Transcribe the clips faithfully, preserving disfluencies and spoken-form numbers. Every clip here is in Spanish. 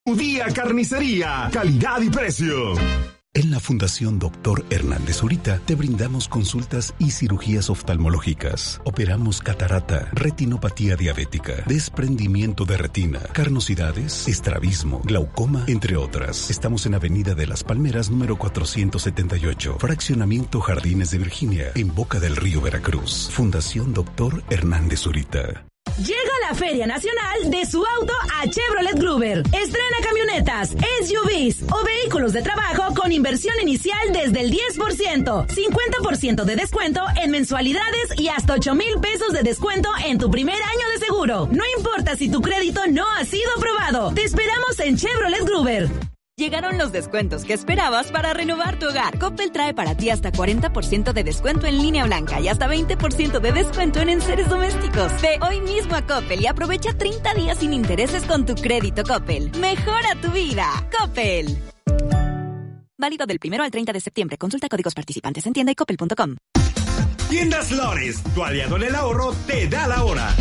Día Carnicería, calidad y precio. En la Fundación Doctor Hernández Zurita te brindamos consultas y cirugías oftalmológicas. Operamos catarata, retinopatía diabética, desprendimiento de retina, carnosidades, estrabismo, glaucoma, entre otras. Estamos en Avenida de las Palmeras, número cuatrocientos setenta y ocho, Fraccionamiento Jardines de Virginia, en Boca del Río, Veracruz. Fundación Doctor Hernández Zurita. Llega la Feria Nacional de su auto a Chevrolet Gruber. Estrena camionetas, S U Vs o vehículos de trabajo con inversión inicial desde el diez por ciento, cincuenta por ciento de descuento en mensualidades y hasta ocho mil pesos de descuento en tu primer año de seguro. No importa si tu crédito no ha sido aprobado. Te esperamos en Chevrolet Gruber. Llegaron los descuentos que esperabas para renovar tu hogar. Coppel trae para ti hasta cuarenta por ciento de descuento en línea blanca y hasta veinte por ciento de descuento en enseres domésticos. Ve hoy mismo a Coppel y aprovecha treinta días sin intereses con tu crédito Coppel. Mejora tu vida. Coppel. Válido del primero al treinta de septiembre. Consulta códigos participantes en tienda y coppel punto com. Tiendas Flores, tu aliado en el ahorro, te da la hora.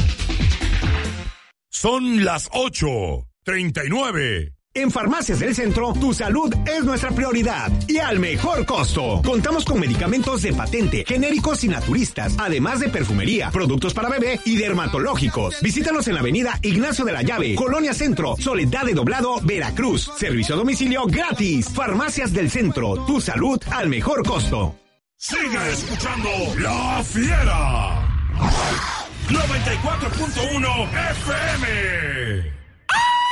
Son las ocho treinta y nueve. En Farmacias del Centro, tu salud es nuestra prioridad y al mejor costo. Contamos con medicamentos de patente, genéricos y naturistas, además de perfumería, productos para bebé y dermatológicos. Visítanos en la avenida Ignacio de la Llave, Colonia Centro, Soledad de Doblado, Veracruz. Servicio a domicilio gratis. Farmacias del Centro, tu salud al mejor costo. Sigue escuchando La Fiera. noventa y cuatro punto uno F M.